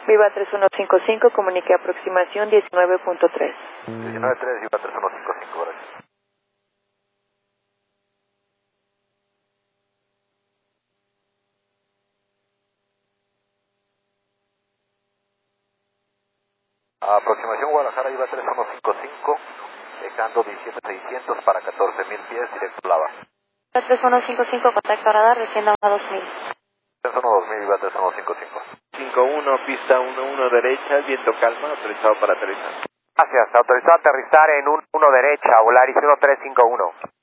Viva 3155, comunique aproximación 19.3. 19.3, Viva 3155, gracias. Aproximación Guadalajara, Viva 3155, dejando 17.600 para 14.000 pies, directo Lava. 3155, contacto radar, descienda a 2000. Descenso 2000, Viva 3155. 51, pista 11 derecha, viento calma, autorizado para aterrizar. Gracias, autorizado a aterrizar en 1 derecha, Volaris 1351.